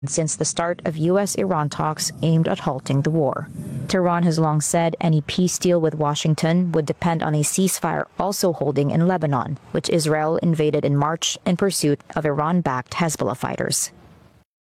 since the start of U.S.-Iran talks aimed at halting the war. Tehran has long said any peace deal with Washington would depend on a ceasefire also holding in Lebanon, which Israel invaded in March in pursuit of Iran-backed Hezbollah fighters.